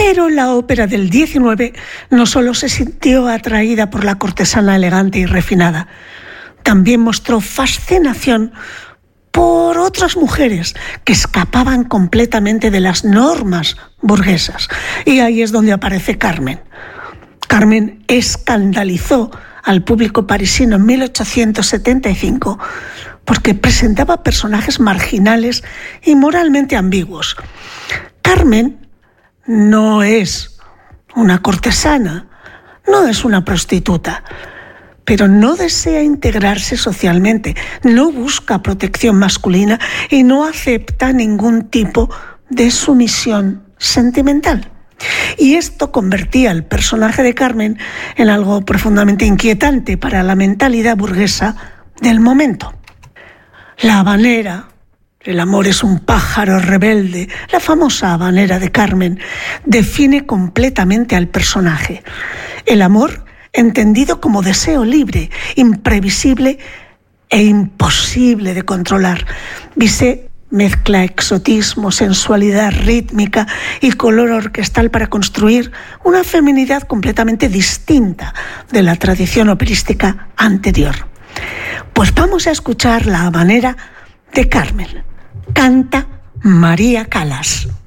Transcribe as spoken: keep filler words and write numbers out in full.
Pero la ópera del diecinueve no solo se sintió atraída por la cortesana elegante y refinada, también mostró fascinación por otras mujeres que escapaban completamente de las normas burguesas. Y ahí es donde aparece Carmen. Carmen escandalizó al público parisino en mil ochocientos setenta y cinco porque presentaba personajes marginales y moralmente ambiguos. Carmen no es una cortesana, no es una prostituta, pero no desea integrarse socialmente, no busca protección masculina y no acepta ningún tipo de sumisión sentimental. Y esto convertía al personaje de Carmen en algo profundamente inquietante para la mentalidad burguesa del momento. La habanera, el amor es un pájaro rebelde, la famosa habanera de Carmen, define completamente al personaje. El amor entendido como deseo libre, imprevisible e imposible de controlar. Bizet mezcla exotismo, sensualidad rítmica y color orquestal para construir una feminidad completamente distinta de la tradición operística anterior. Pues vamos a escuchar la habanera de Carmen. Canta María Callas.